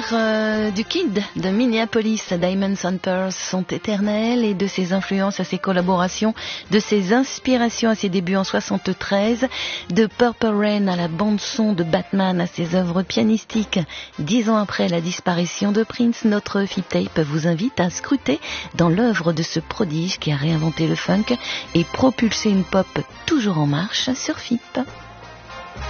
du Kid de Minneapolis, Diamonds and Pearls, sont éternels, et de ses influences à ses collaborations, de ses inspirations à ses débuts en 73, de Purple Rain à la bande-son de Batman à ses œuvres pianistiques. 10 ans après la disparition de Prince, notre Flip Tape vous invite à scruter dans l'œuvre de ce prodige qui a réinventé le funk et propulsé une pop toujours en marche sur Flip.